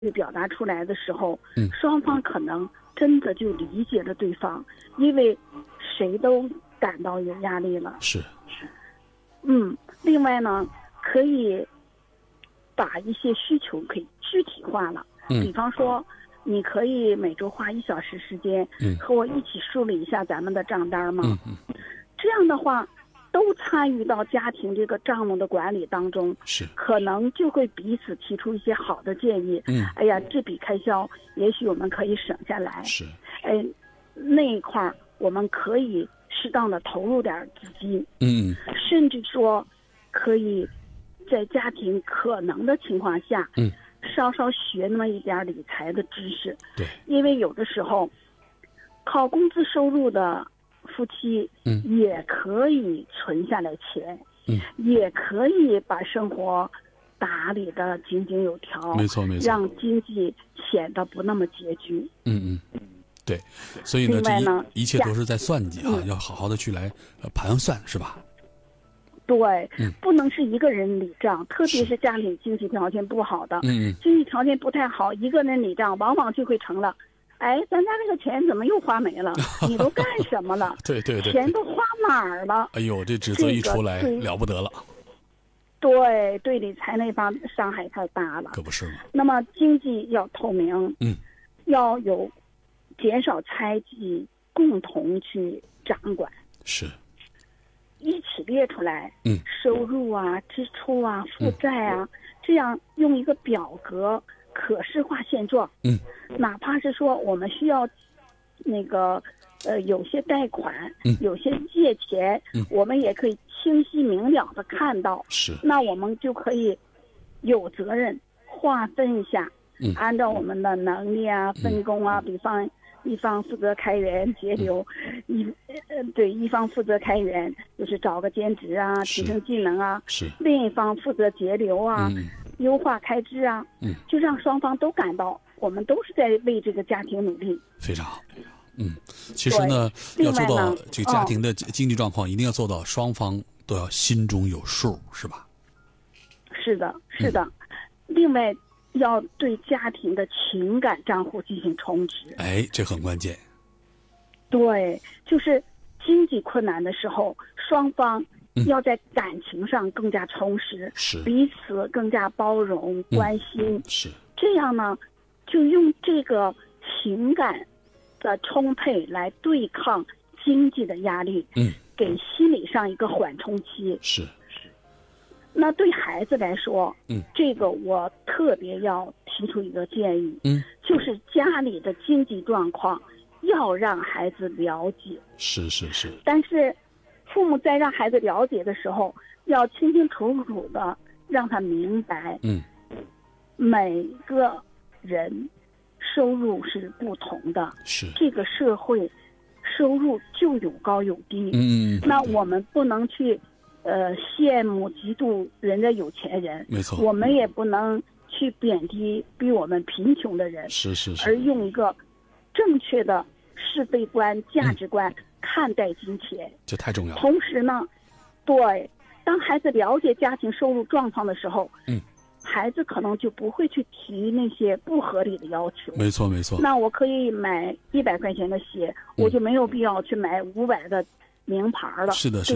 表达出来的时候，双方可能真的就理解了对方，因为谁都感到有压力了。 是。 另外呢，可以把一些需求可以具体化了。比方说，你可以每周花1小时时间，和我一起梳理一下咱们的账单吗？这样的话，都参与到家庭这个账目的管理当中， 是可能就会彼此提出一些好的建议。哎呀，这笔开销也许我们可以省下来。 是， 那一块儿我们可以适当的投入点资金。甚至说，可以在家庭可能的情况下，稍稍学那么一点理财的知识。 对， 因为有的时候，靠工资收入的夫妻，也可以存下来钱，也可以把生活打理得井井有条， 没错没错， 让经济显得不那么拮据。 对，所以呢，这一切都是在算计啊，要好好的去来盘算，是吧？ 对，不能是一个人理账，特别是家里经济条件不好的，经济条件不太好，一个人理账，往往就会成了，咱家这个钱怎么又花没了？你都干什么了？ 对， 钱都花哪儿了？ 哎呦，这指责一出来，了不得了。 对，对理财那方伤害太大了。 可不是吗？ 那么经济要透明，要有减少猜忌，共同去掌管。 是。 一起列出来，收入啊、支出啊、负债啊，这样用一个表格可视化现状。哪怕是说我们需要那个有些贷款，有些借钱，我们也可以清晰明了的看到。 是。 那我们就可以有责任划分一下，按照我们的能力啊、分工啊，比方。一方负责开源节流，一方负责开源，就是找个兼职啊，提升技能啊。 是。 另一方负责节流啊，优化开支啊。就让双方都感到我们都是在为这个家庭努力。 非常好。其实呢，要做到这个家庭的经济状况，一定要做到双方都要心中有数，是吧？ 是的，是的。另外。要对家庭的情感账户进行充值， 这很关键。 对，就是经济困难的时候，双方要在感情上更加充实，彼此更加包容、关心。 是这样呢，就用这个情感的充沛来对抗经济的压力，给心理上一个缓冲期。 是。 那对孩子来说，这个我特别要提出一个建议，就是家里的经济状况要让孩子了解。 是。 但是，父母在让孩子了解的时候，要清清楚楚的让他明白，每个人收入是不同的， 是这个社会收入就有高有低，那我们不能去。羡慕嫉妒人家有钱人， 没错， 我们也不能去贬低比我们贫穷的人， 是， 而用一个正确的是非观、价值观看待金钱， 这太重要了。 同时呢，对，当孩子了解家庭收入状况的时候，孩子可能就不会去提那些不合理的要求。 没错。 那我可以买100块钱的鞋，我就没有必要去买500的名牌了。 是的。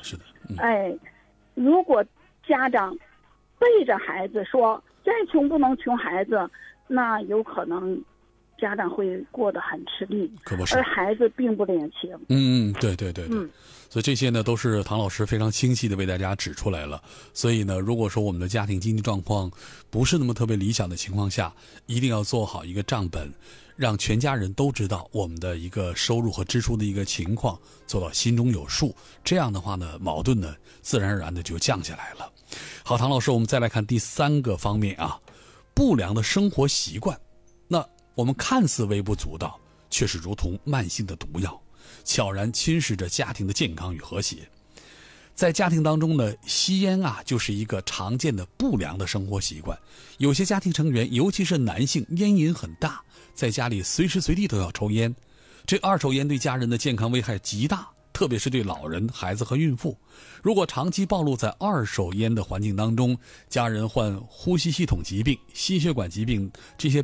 如果家长背着孩子说再穷不能穷孩子，那有可能家长会过得很吃力， 可不是， 而孩子并不领情。 对。所以这些呢，都是唐老师非常清晰的为大家指出来了。所以呢，如果说我们的家庭经济状况不是那么特别理想的情况下，一定要做好一个账本，让全家人都知道我们的一个收入和支出的一个情况，做到心中有数。这样的话呢，矛盾呢自然而然的就降下来了。好，唐老师，我们再来看第3个方面啊，不良的生活习惯。那我们看似微不足道，却是如同慢性的毒药，悄然侵蚀着家庭的健康与和谐。在家庭当中呢，吸烟啊就是一个常见的不良的生活习惯。有些家庭成员，尤其是男性，烟瘾很大，在家里随时随地都要抽烟。这二手烟对家人的健康危害极大， 特别是对老人、孩子和孕妇。如果长期暴露在二手烟的环境当中，家人患呼吸系统疾病、心血管疾病这些